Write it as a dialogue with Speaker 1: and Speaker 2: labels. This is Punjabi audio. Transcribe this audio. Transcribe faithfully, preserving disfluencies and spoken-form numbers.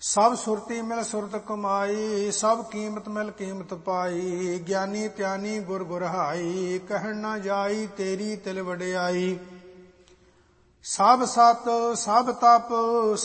Speaker 1: ਸਭ ਸੁਰਤੀ ਮਿਲ ਸੁਰਤ ਕਮਾਈ, ਸਭ ਕੀਮਤ ਮਿਲ ਕੀਮਤ ਪਾਈ। ਗਿਆਨੀ ਧਿਆਨੀ ਗੁਰ ਗੁਰਹਾਈ, ਕਹਿਣ ਨਾ ਜਾਈ ਤੇਰੀ ਤਿਲ ਵਡਿਆਈ। ਸਭ ਸਤ ਸਭ ਤਪ